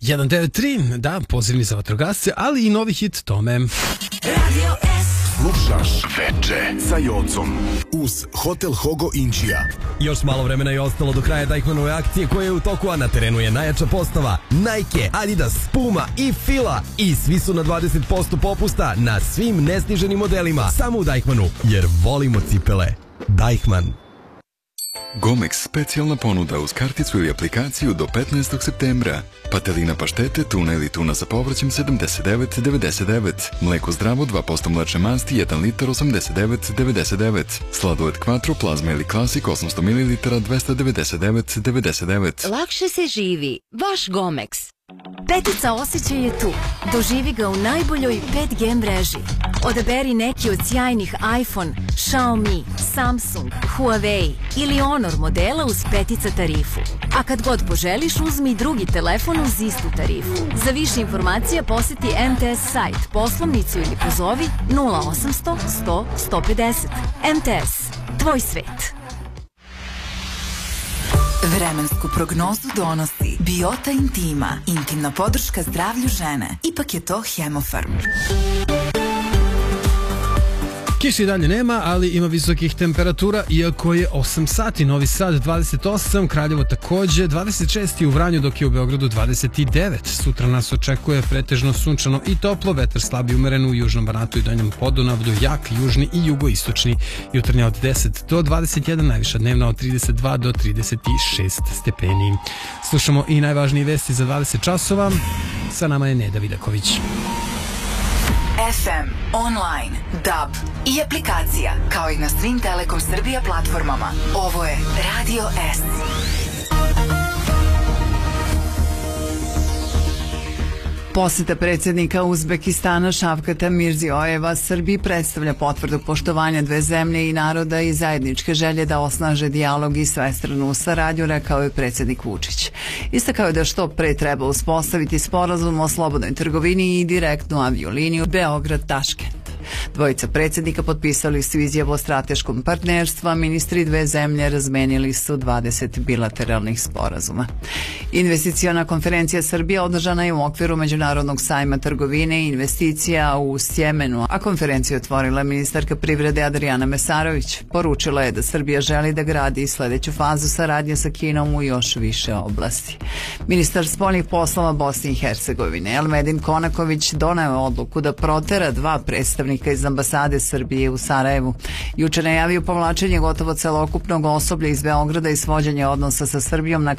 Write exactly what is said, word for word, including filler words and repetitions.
jedan devet tri, da, pozivni za vatrogasce, ali i novi hit tome. Radio S. Slušaš Veče sa Jocom uz Hotel Hogo Inčija. Još malo vremena je ostalo do kraja Deichmannove akcije koja je u toku, a na terenu je najjača postava Nike, Adidas, Puma i Fila. I svi su na dvadeset posto popusta na svim nesniženim modelima. Samo u Deichmannu, jer volimo cipele. Deichmann. Gomex specijalna ponuda uz karticu ili aplikaciju do petnaestog septembra. Patelina paštete, tuna ili tuna sa povrćem sedamdeset devet devedeset devet. Mleko zdravo dva posto mlečne masti jedan litar osamdeset devet devedeset devet. Sladoled Quattro, plazma ili klasik osamsto mililitara dvesta devedeset devet devedeset devet. Lakše se živi. Vaš Gomex. Petica osjećaj je tu. Doživi ga u najboljoj pet G mreži. Odaberi neki od sjajnih iPhone, Xiaomi, Samsung, Huawei ili Honor modela uz petica tarifu. A kad god poželiš, uzmi drugi telefon uz istu tarifu. Za više informacija poseti M T S sajt, poslovnicu ili pozovi nula osamsto sto sto pedeset. M T S. Tvoj svet. Vremensku prognozu donosi Biota Intima, intimna podrška zdravlju žene. Ipak je to Hemofarm. Kiše i dalje nema, ali ima visokih temperatura, iako je osam sati. Novi Sad dvadeset osam, Kraljevo takođe, dvadeset šest u Vranju, dok je u Beogradu dvadeset devet. Sutra nas očekuje pretežno sunčano i toplo, vetar slab i umeren u južnom Banatu i Donjem Podunavlju, jak južni i jugoistočni. Jutarnja od deset do dvadeset jedan, najviša dnevna od trideset dva do trideset šest stepeni. Slušamo i najvažnije vesti za dvadeset časova. Sa nama je Neda Vidaković. F M, online, D A B i aplikacija, kao i na svim Telekom Srbija platformama. Ovo je Radio S. Poseta predsjednika Uzbekistana Šavkata Mirziojeva Srbiji predstavlja potvrdu poštovanja dve zemlje i naroda i zajedničke želje da osnaže dijalog i svestranu saradnju, rekao je predsjednik Vučić. Istakao je da što pre treba uspostaviti sporazum o slobodnoj trgovini i direktnu avioliniju Beograd-Taškent. Dvojica predsjednika potpisali su izjavu o strateškom partnerstvu, a ministri dve zemlje razmenili su dvadeset bilateralnih sporazuma. Investiciona konferencija Srbije održana je u okviru Međunarodnog sajma trgovine i investicija u Sjemenu, a konferenciju otvorila ministarka privrede Adrijana Mesarović. Poručila je da Srbija želi da gradi sledeću fazu saradnje sa Kinom u još više oblasti. Ministar spoljnih poslova Bosne i Hercegovine Elmedin Konaković doneo je odluku da protera dva predstavnika iz ambasade Srbije u Sarajevu. Juče najavio povlačenje gotovo celokupnog osoblja iz Beograda i svođenje odnosa sa Srbijom na